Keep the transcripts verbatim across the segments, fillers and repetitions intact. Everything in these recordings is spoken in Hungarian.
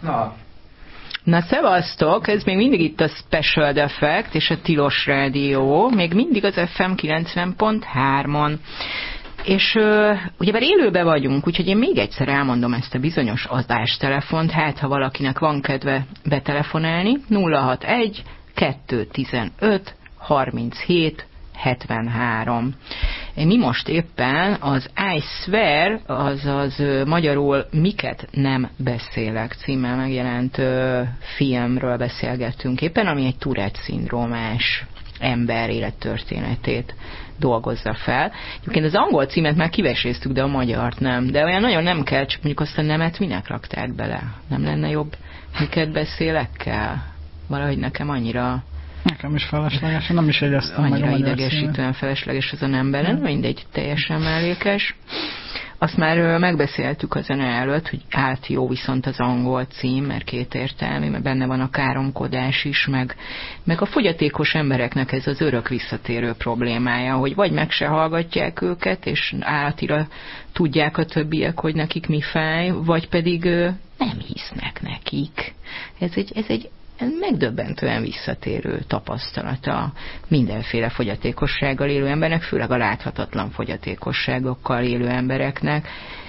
Na. Na, szevasztok! Ez még mindig itt a Special Effect és a Tilos Rádió, még mindig az ef em kilencven pont három-on. És uh, ugyebár élőben vagyunk, úgyhogy én még egyszer elmondom ezt a bizonyos adástelefont, hát ha valakinek van kedve betelefonálni, nulla hatvanegy kettőszáztizenöt harminchét hetvenhárom. Mi most éppen az I Swear, azaz uh, magyarul Miket nem beszélek címmel megjelent uh, filmről beszélgettünk éppen, ami egy Tourette-szindrómás ember élettörténetét dolgozza fel. Egyébként az angol címet már kiveséztük, de a magyart nem. De olyan nagyon nem kell, csak mondjuk azt a nemet minek rakták bele? Nem lenne jobb Miket beszélekkel? Valahogy nekem annyira... Nekem is felesleges, nem is jegyeztem meg a magyar idegesítően címet. Felesleges az a nem bele, mindegy, teljesen mellékes. Azt már megbeszéltük a zene előtt, hogy állt jó viszont az angol cím, mert kétértelmű, mert benne van a káromkodás is, meg, meg a fogyatékos embereknek ez az örök visszatérő problémája, hogy vagy meg se hallgatják őket, és állatira tudják a többiek, hogy nekik mi fáj, vagy pedig nem hisznek nekik. Ez egy, ez egy megdöbbentően visszatérő tapasztalata mindenféle fogyatékossággal élő embernek, főleg a láthatatlan fogyatékosságokkal élő embereknek,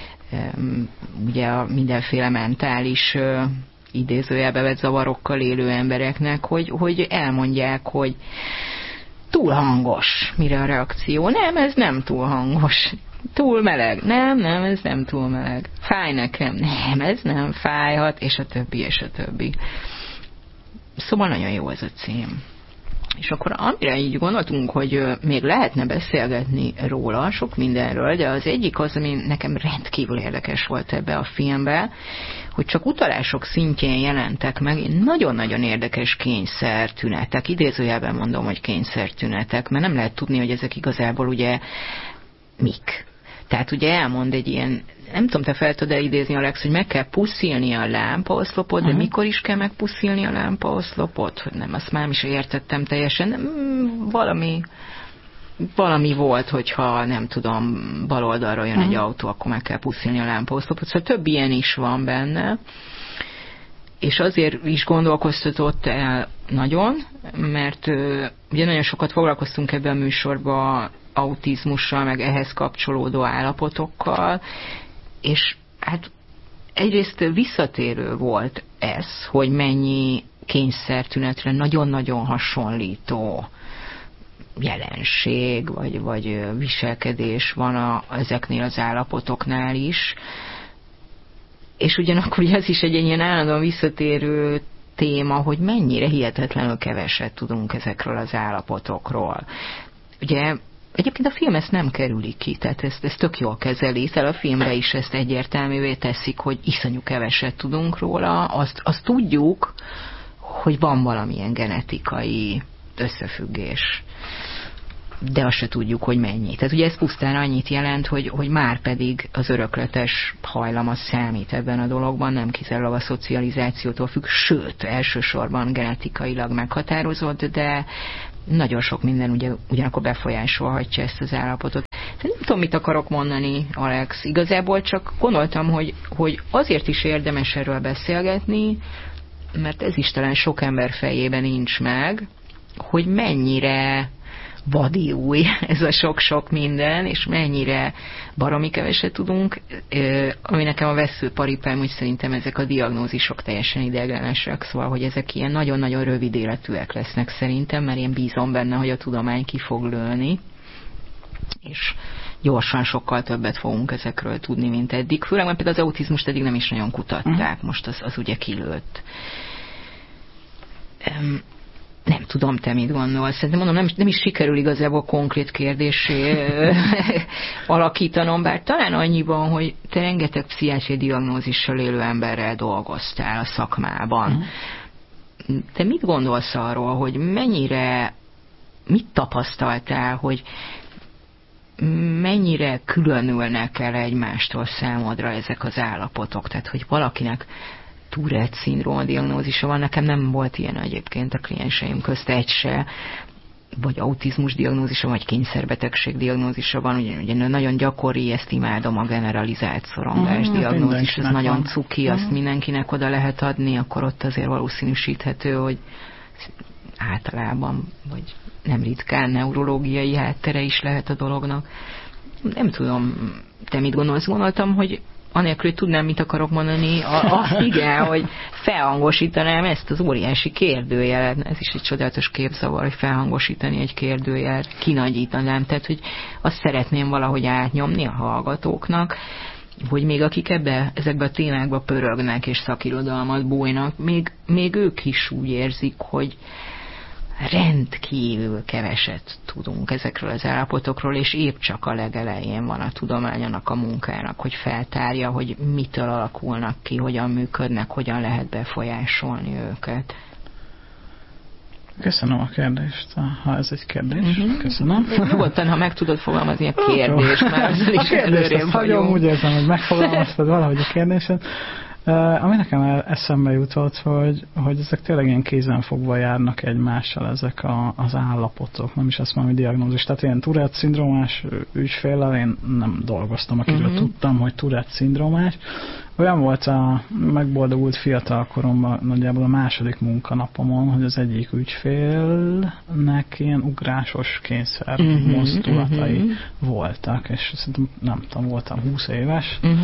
ugye a mindenféle mentális idézőjelbe vett zavarokkal élő embereknek, hogy, hogy elmondják, hogy túl hangos, mire a reakció, nem, ez nem túl hangos, túl meleg, nem, nem, ez nem túl meleg, fáj nekem, nem, ez nem fájhat, és a többi, és a többi. Szóval nagyon jó ez a cím. És akkor amire így gondoltunk, hogy még lehetne beszélgetni róla, sok mindenről, de az egyik az, ami nekem rendkívül érdekes volt ebbe a filmbe, hogy csak utalások szintjén jelentek meg nagyon-nagyon érdekes kényszertünetek. Idézőjelben mondom, hogy kényszertünetek, mert nem lehet tudni, hogy ezek igazából ugye mik. Tehát ugye elmond egy ilyen, nem tudom, te fel tudod idézni, Alex, hogy meg kell puszilni a lámpaoszlopot, de uh-huh. mikor is kell megpuszilni a lámpaoszlopot? Hogy nem, azt már is értettem teljesen. Nem, valami, valami volt, hogyha nem tudom, bal oldalról jön uh-huh. egy autó, akkor meg kell puszilni a lámpaoszlopot. Szóval több ilyen is van benne. És azért is gondolkoztatott el nagyon, mert ugye nagyon sokat foglalkoztunk ebben a műsorban autizmussal, meg ehhez kapcsolódó állapotokkal, és hát egyrészt visszatérő volt ez, hogy mennyi kényszertünetre nagyon-nagyon hasonlító jelenség, vagy, vagy viselkedés van a, ezeknél az állapotoknál is. És ugyanakkor ugye ez is egy ilyen állandóan visszatérő téma, hogy mennyire hihetetlenül keveset tudunk ezekről az állapotokról. Ugye egyébként a film ezt nem kerüli ki, tehát ezt, ezt tök jól kezeli, tehát a filmre is ezt egyértelművé teszik, hogy iszonyú keveset tudunk róla, azt, azt tudjuk, hogy van valamilyen genetikai összefüggés, de azt se tudjuk, hogy mennyi. Tehát ugye ez pusztán annyit jelent, hogy, hogy már pedig az örökletes hajlam az számít ebben a dologban, nem kizárólag a szocializációtól függ, sőt, elsősorban genetikailag meghatározott, de nagyon sok minden ugye, ugyanakkor befolyásolhatja ezt az állapotot. Tehát nem tudom, mit akarok mondani, Alex. Igazából csak gondoltam, hogy, hogy azért is érdemes erről beszélgetni, mert ez is talán sok ember fejében nincs meg, hogy mennyire vadi új ez a sok-sok minden, és mennyire baromi keveset tudunk, ami nekem a veszőparipám, hogy szerintem ezek a diagnózisok teljesen ideiglenesek, szóval, hogy ezek ilyen nagyon-nagyon rövid életűek lesznek szerintem, mert én bízom benne, hogy a tudomány ki fog lőni, és gyorsan sokkal többet fogunk ezekről tudni, mint eddig. Főleg, mert például az autizmust eddig nem is nagyon kutatták, most az, az ugye kilőtt. Um, Nem tudom, te mit gondolsz. Szerintem mondom, nem, nem is sikerül igazából konkrét kérdésé alakítanom, bár talán annyiban, hogy te rengeteg pszichiátriai diagnózissal élő emberrel dolgoztál a szakmában. Mm. Te mit gondolsz arról, hogy mennyire, mit tapasztaltál, hogy mennyire különülnek el egymástól számodra ezek az állapotok? Tehát, hogy valakinek Tourette-szindróma diagnózisa van, nekem nem volt ilyen egyébként a klienseim közt egy se, vagy autizmus diagnózisa, vagy kényszerbetegség diagnózisa van, ugye, ugye nagyon gyakori, ezt imádom, a generalizált szorongás uh-huh, diagnózis, ez nagyon van. Cuki, uh-huh. azt mindenkinek oda lehet adni, akkor ott azért valószínűsíthető, hogy általában, vagy nem ritkán neurológiai háttere is lehet a dolognak. Nem tudom, te mit gondolsz? Gondoltam, hogy anélkül, hogy tudnám, mit akarok mondani, azt igen, hogy felhangosítanám ezt az óriási kérdőjelet. Ez is egy csodálatos képzavar, hogy felhangosítani egy kérdőjelet, kinagyítanám. Tehát, hogy azt szeretném valahogy átnyomni a hallgatóknak, hogy még akik ebbe, ezekbe a témákba pörögnek és szakirodalmat bújnak, még, még ők is úgy érzik, hogy rendkívül keveset tudunk ezekről az állapotokról, és épp csak a legelején van a tudománynak, a munkának, hogy feltárja, hogy mitől alakulnak ki, hogyan működnek, hogyan lehet befolyásolni őket. Köszönöm a kérdést, ha ez egy kérdés. Uh-huh. Köszönöm. Nyugodtan, ha meg tudod fogalmazni a kérdést, már az is előrébb vagyunk. Úgy érzem, hogy megfogalmaztad valahogy a kérdéset. Uh, ami nekem eszembe jutott, hogy, hogy ezek tényleg ilyen kézenfogva járnak egymással ezek a, az állapotok. Nem is azt mondom, hogy diagnózis. Tehát ilyen Tourette-szindrómás ügyféllel én nem dolgoztam, akiről uh-huh. tudtam, hogy Tourette-szindrómás. Olyan volt a megboldogult fiatalkoromban, nagyjából a második munkanapomon, hogy az egyik ügyfélnek ilyen ugrásos kényszer uh-huh, mozdulatai uh-huh. voltak, és szerintem nem tudom, voltam húsz éves, uh-huh.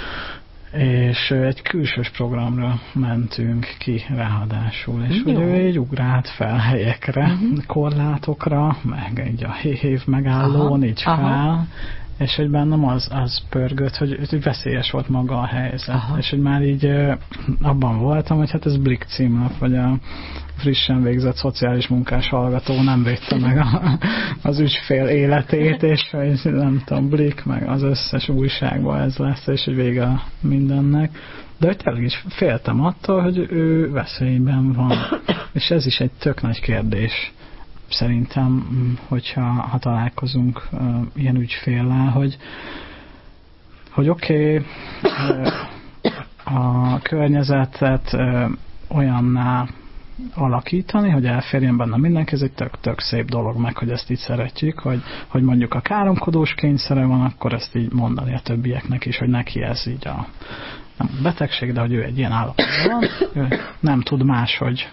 és egy külsős programra mentünk ki ráadásul, és hogy ő így ugrált fel helyekre, uh-huh. korlátokra, meg egy a hév megállón, így aha. fel, és hogy bennem az, az pörgött, hogy, hogy veszélyes volt maga a helyzet. Aha. És hogy már így abban voltam, hogy hát ez Blick címlap, vagy a frissen végzett szociális munkás hallgató nem védte meg a, az ügyfél életét, és hogy nem tudom, Blick, meg az összes újságban ez lesz, és hogy vége mindennek. De hogy tényleg is féltem attól, hogy ő veszélyben van. És ez is egy tök nagy kérdés. Szerintem, hogyha ha találkozunk uh, ilyen ügyféllel, hogy, hogy oké, okay, uh, a környezetet uh, olyanná alakítani, hogy elférjen benne mindenki, ez egy tök, tök szép dolog meg, hogy ezt így szeretjük, hogy, hogy mondjuk a káromkodós kényszere van, akkor ezt így mondani a többieknek is, hogy neki ez így a nem betegség, de hogy ő egy ilyen állapotban van, ő nem tud máshogy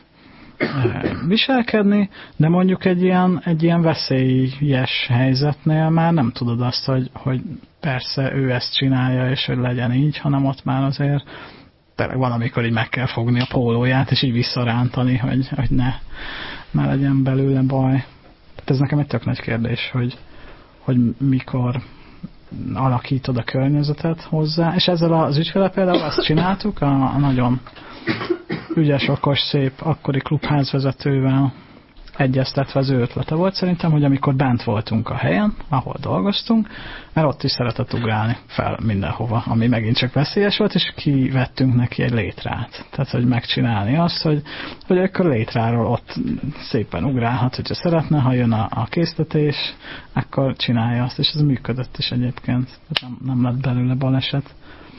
viselkedni, de mondjuk egy ilyen, egy ilyen veszélyes helyzetnél már nem tudod azt, hogy, hogy persze ő ezt csinálja, és hogy legyen így, hanem ott már azért tényleg van, amikor így meg kell fogni a pólóját, és így visszarántani, hogy, hogy ne, ne legyen belőle baj. Tehát ez nekem egy tök nagy kérdés, hogy, hogy mikor alakítod a környezetet hozzá, és ezzel az ügyféle például azt csináltuk, a, a nagyon ügyes, okos, szép, akkori klubházvezetővel egyeztetve az ő ötlete volt szerintem, hogy amikor bent voltunk a helyen, ahol dolgoztunk, mert ott is szeretett ugrálni fel mindenhova, ami megint csak veszélyes volt, és kivettünk neki egy létrát. Tehát, hogy megcsinálni azt, hogy, hogy akkor létráról ott szépen ugrálhat, hogyha szeretne, ha jön a, a késztetés, akkor csinálja azt, és ez működött is egyébként. Nem, nem lett belőle baleset.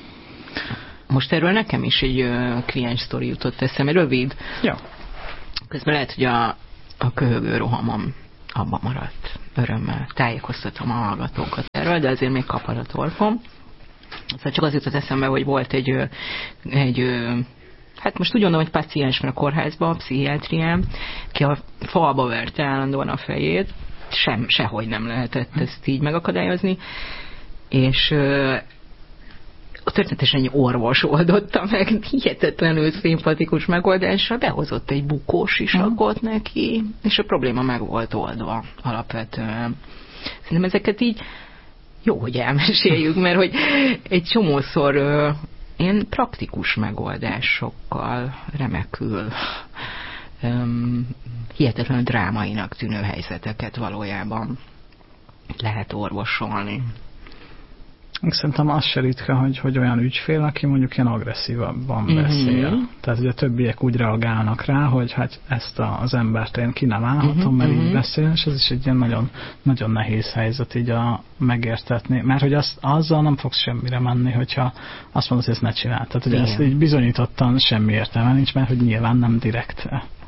Most erről nekem is egy uh, kliens sztori jutott eszembe, rövid. Ja. Közben lehet, hogy a, a köhögő rohamom abba maradt. Örömmel tájékoztatom a hallgatókat erről, de azért még kapad a torkom. Szóval csak az jutott eszembe, hogy volt egy, egy hát most úgy gondolom, hogy paciens van a kórházban, a pszichiátrián, ki a falba verte állandóan a fejét, sem, sehogy nem lehetett ezt így megakadályozni, és történetesen egy orvos oldotta meg, hihetetlenül szimpatikus megoldással, behozott egy bukós sisakot neki, és a probléma meg volt oldva alapvetően. Szerintem ezeket így jó, hogy elmeséljük, mert hogy egy csomószor uh, ilyen praktikus megoldásokkal remekül um, hihetetlenül drámainak tűnő helyzeteket valójában lehet orvosolni. Szerintem az se ritka, hogy, hogy olyan ügyfél, aki mondjuk ilyen agresszívabban mm-hmm. beszél. Tehát, hogy a többiek úgy reagálnak rá, hogy hát ezt a, az embert én ki nem állhatom, mm-hmm. mert így beszél, és ez is egy ilyen nagyon, nagyon nehéz helyzet így a megértetni. Mert hogy az, azzal nem fogsz semmire menni, hogyha azt mondod, hogy ezt ne csináld. Tehát, hogy ezt így bizonyítottan semmi értelme nincs, mert hogy nyilván nem direkt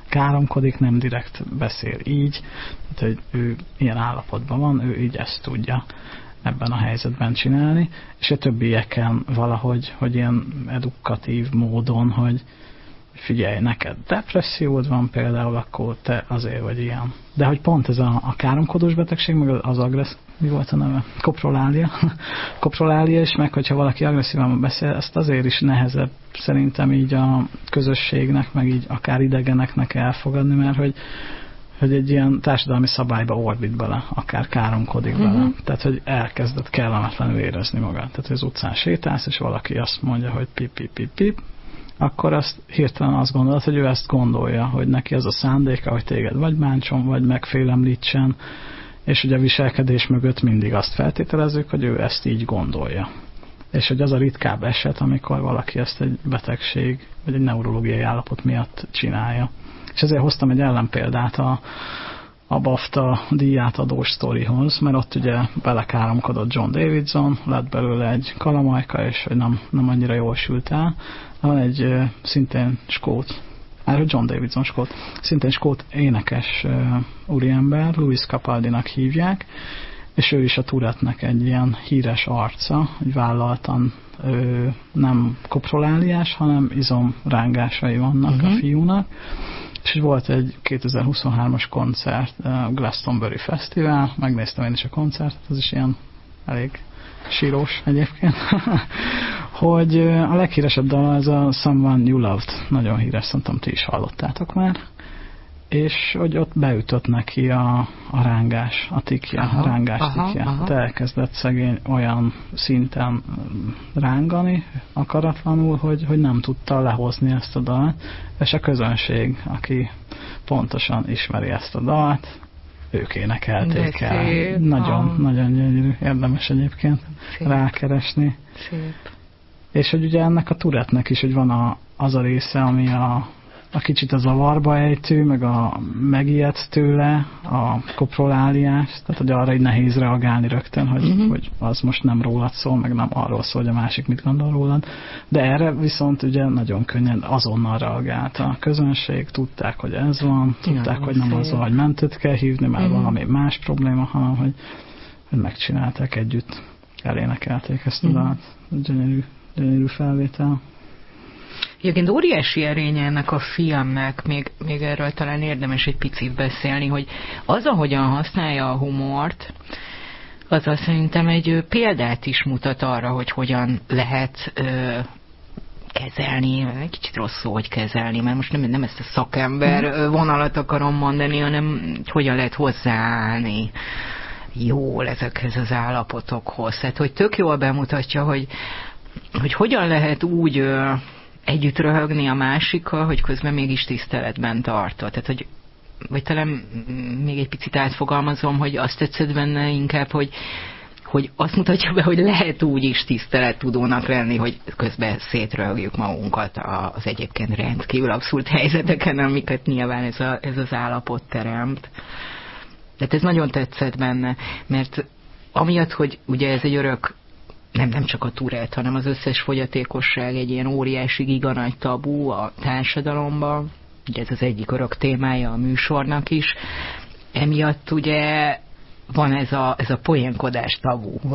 káromkodik, nem direkt beszél így, tehát hogy ő ilyen állapotban van, ő így ezt tudja ebben a helyzetben csinálni, és a többieken valahogy, hogy ilyen edukatív módon, hogy figyelj, neked depressziód van például, akkor te azért vagy ilyen. De hogy pont ez a, a káromkodós betegség, meg az agressz, mi volt a neve? Koprolália. Koprolália is, meg hogyha valaki agresszívan beszél, ezt azért is nehezebb szerintem így a közösségnek, meg így akár idegeneknek elfogadni, mert hogy hogy egy ilyen társadalmi szabályba ordít bele, akár káromkodik uh-huh. bele. Tehát, hogy elkezdett kellemetlenül érezni magát. Tehát, hogy az utcán sétálsz, és valaki azt mondja, hogy pip, pip, pip, pip, akkor azt hirtelen azt gondolod, hogy ő ezt gondolja, hogy neki az a szándéka, hogy téged vagy bántson, vagy megfélemlítsen, és ugye a viselkedés mögött mindig azt feltételezzük, hogy ő ezt így gondolja. És hogy az a ritkább eset, amikor valaki ezt egy betegség, vagy egy neurológiai állapot miatt csinálja. És ezért hoztam egy ellenpéldát a, a BAFTA díjátadós sztorihoz, mert ott ugye belekáromkodott John Davidson, lett belőle egy kalamajka, és hogy nem, nem annyira jól sült el. Van egy uh, szintén skót, erről John Davidson skót, szintén skót énekes uh, úriember, Louis Capaldinak hívják, és ő is a Tourette-nek egy ilyen híres arca, hogy vállaltan uh, nem koproláliás, hanem izomrángásai vannak uh-huh. a fiúnak. És volt egy kétezer-huszonhármas koncert, a Glastonbury Fesztivál, megnéztem én is a koncertet, az is ilyen elég sírós egyébként, hogy a leghíresebb dal az a Someone You Loved, nagyon híres, szerintem ti is hallottátok már, és hogy ott beütött neki a, a rángás, a tikja, aha, a rángás aha, tikja. Aha. De elkezdett szegény olyan szinten rángani akaratlanul, hogy, hogy nem tudta lehozni ezt a dalt, és a közönség, aki pontosan ismeri ezt a dalt, ők énekelték el. Nagyon, ah. nagyon gyönyörű, érdemes egyébként szép. Rákeresni. Szép. És hogy ugye ennek a Tourette-nek is, hogy van a, az a része, ami a a kicsit a zavarba ejtő, meg a megijedt tőle, a koproláliás, tehát hogy arra így nehéz reagálni rögtön, hogy, uh-huh. hogy az most nem rólad szól, meg nem arról szól, hogy a másik mit gondol rólad. De erre viszont ugye nagyon könnyen azonnal reagált a közönség, tudták, hogy ez van, tudták, ja, hogy nem az, hogy mentőt kell hívni, mert uh-huh. valami más probléma, hanem hogy, hogy megcsinálták együtt, elénekelték ezt a uh-huh. dalt. Gyönyörű, gyönyörű felvétel. Egyébként óriási erénye ennek a filmnek, még, még erről talán érdemes egy picit beszélni, hogy az, ahogyan használja a humort, azzal szerintem egy példát is mutat arra, hogy hogyan lehet ö, kezelni, egy kicsit rossz szó, hogy kezelni, mert most nem, nem ezt a szakember vonalat akarom mondani, hanem hogy hogyan lehet hozzáállni jól ezekhez az állapotokhoz. Tehát, hogy tök jól bemutatja, hogy, hogy hogyan lehet úgy ö, együtt röhögni a másikkal, hogy közben mégis tiszteletben tartod. Tehát, hogy, vagy talán még egy picit átfogalmazom, hogy azt tetszett benne inkább, hogy, hogy azt mutatja be, hogy lehet úgy is tisztelettudónak lenni, hogy közben szétröhögjük magunkat az egyébként rendkívül abszurd helyzeteken, amiket nyilván ez, a, ez az állapot teremt. Tehát ez nagyon tetszett benne, mert amiatt, hogy ugye ez egy örök Nem, nem csak a Tourette, hanem az összes fogyatékosság egy ilyen óriási, giga nagy tabú a társadalomban. Ugye ez az egyik örök témája a műsornak is. Emiatt ugye van ez a, ez a poénkodás tabu,